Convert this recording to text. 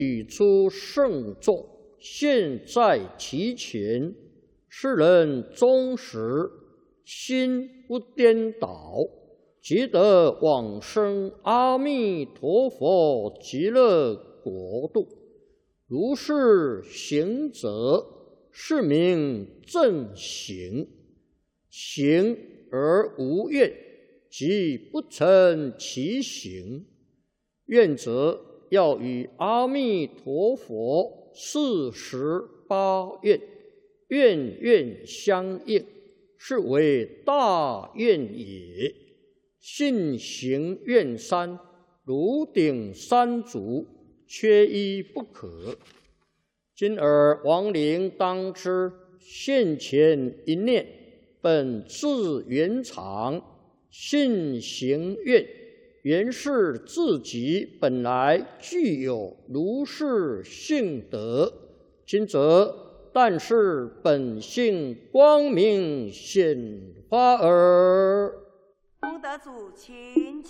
语出圣众，现在其前，世人忠实，心不颠倒，即得往生阿弥陀佛极乐国度。如是行者，是名正行。行而无愿，即不成其行。愿者要与阿弥陀佛48愿，愿愿相应，是为大愿也。信行愿三，如顶三足，缺一不可。今尔亡灵当知，现前一念，本自圆常，信行愿，原是自己本来具有如是性德。今则但是本性光明显发耳。 功德主，请起。